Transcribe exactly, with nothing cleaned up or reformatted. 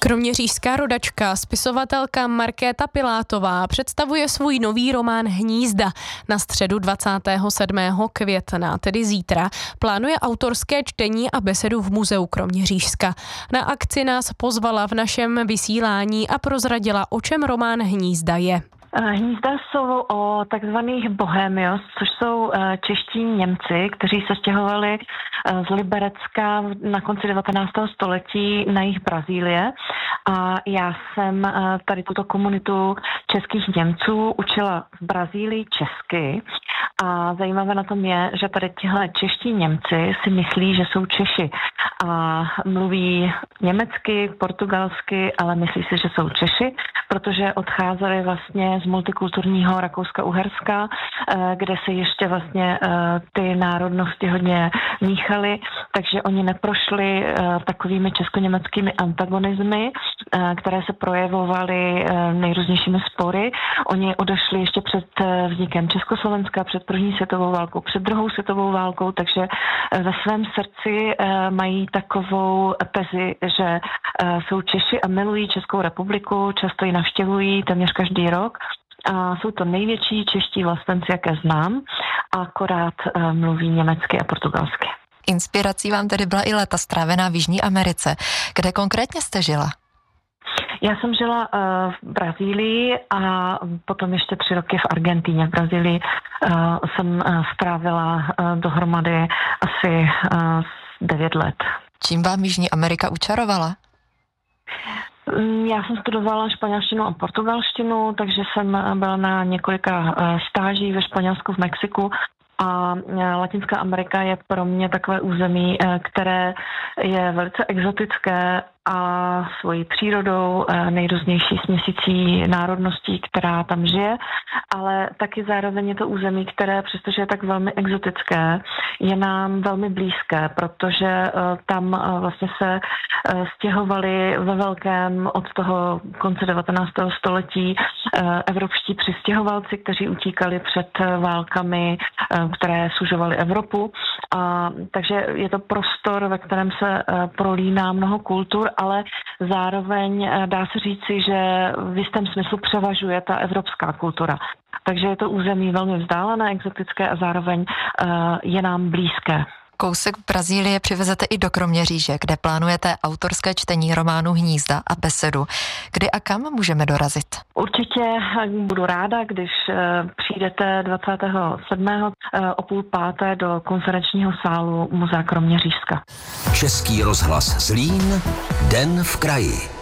Kroměřížská rodačka, spisovatelka Markéta Pilátová představuje svůj nový román Hnízda. Na středu dvacátého sedmého května, tedy zítra, plánuje autorské čtení a besedu v muzeu Kroměřížska. Na akci nás pozvala v našem vysílání a prozradila, o čem román Hnízda je. Hnízda jsou o takzvaných bohemios, což jsou čeští Němci, kteří se stěhovali z Liberecka na konci devatenáctého století na jih Brazílie. A já jsem tady tuto komunitu českých Němců učila v Brazílii česky. A zajímavé na tom je, že tady tihle čeští Němci si myslí, že jsou Češi. A mluví německy, portugalsky, ale myslí si, že jsou Češi, protože odcházeli vlastně z multikulturního Rakouska-Uherska, kde se ještě vlastně ty národnosti hodně míchaly, takže oni neprošli takovými česko-německými antagonizmy, které se projevovaly nejrůznějšími spory. Oni odešli ještě před vznikem Československa, před první světovou válkou, před druhou světovou válkou, takže ve svém srdci mají takovou tezi, že jsou Češi a milují Českou republiku, často ji navštěvují téměř každý rok. A jsou to největší čeští vlastenci, jaké znám, a akorát mluví německy a portugalsky. Inspirací vám tedy byla i léta strávená v Jižní Americe. Kde konkrétně jste žila? Já jsem žila uh, v Brazílii a potom ještě tři roky v Argentíně. V Brazílii uh, jsem uh, strávila uh, dohromady asi uh, devět let. Čím vám Jižní Amerika učarovala? Já jsem studovala španělštinu a portugalštinu, takže jsem byla na několika stáží ve Španělsku, v Mexiku. A Latinská Amerika je pro mě takové území, které je velice exotické a svojí přírodou, nejrůznější směsicí národností, která tam žije, ale taky zároveň je to území, které, přestože je tak velmi exotické, je nám velmi blízké, protože tam vlastně se stěhovali ve velkém od toho konce devatenáctého století evropští přistěhovalci, kteří utíkali před válkami, které sužovaly Evropu. A, takže je to prostor, ve kterém se prolíná mnoho kultur, ale zároveň dá se říci, že v jistém smyslu převažuje ta evropská kultura. Takže je to území velmi vzdálené, exotické a zároveň uh, je nám blízké. Kousek Brazílie přivezete i do Kroměříže, kde plánujete autorské čtení románu Hnízda a besedu. Kdy a kam můžeme dorazit? Určitě budu ráda, když přijdete dvacátého sedmého o půl páté do konferenčního sálu Muzea Kroměřížska. Český rozhlas Zlín, Den v kraji.